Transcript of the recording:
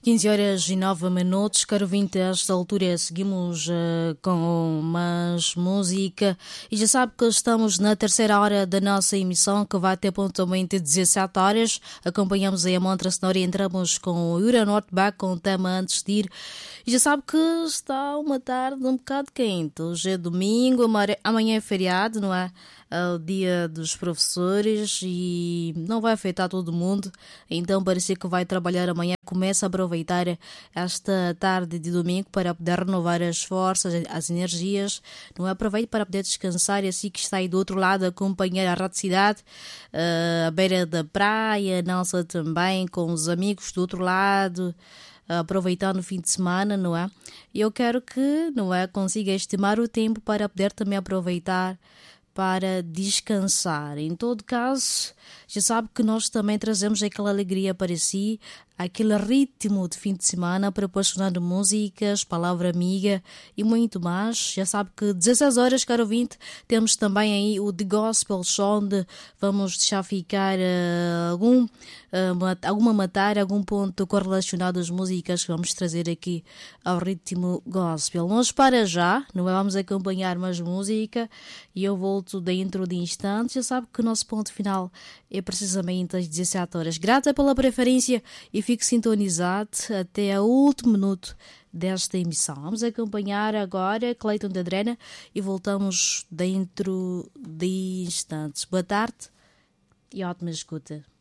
15 horas e 9 minutos, caro ouvinte, a esta altura seguimos com mais música e já sabe que estamos na terceira hora da nossa emissão, que vai até pontualmente 17 horas. Acompanhamos aí a Montra Sonora e entramos com o Yura Northback com o tema Antes de Ir. E já sabe que está uma tarde um bocado quente. Hoje é domingo, amanhã é feriado, não é? É o dia dos professores e não vai afetar todo mundo, então parece que vai trabalhar amanhã. Começa a aproveitar esta tarde de domingo para poder renovar as forças, as energias, não é? Aproveite para poder descansar e assim que está aí do outro lado acompanhar a Rádio Cidade, à beira da praia, Nelsa também, com os amigos do outro lado, aproveitando o fim de semana, não é? E eu quero que, não é, consiga estimar o tempo para poder também aproveitar para descansar. Em todo caso, já sabe que nós também trazemos aquela alegria para si, aquele ritmo de fim de semana, proporcionando músicas, palavra amiga e muito mais. Já sabe que 16 horas, caro ouvinte, temos também aí o The Gospel Show, onde vamos deixar ficar alguma matéria, algum ponto correlacionado às músicas que vamos trazer aqui ao ritmo gospel. Nós para já, não é? Vamos acompanhar mais música e eu volto dentro de instantes. Já sabe que o nosso ponto final é precisamente às 17 horas. Grata pela preferência e fique sintonizado até o último minuto desta emissão. Vamos acompanhar agora Clayton da Drena e voltamos dentro de instantes. Boa tarde e ótima escuta.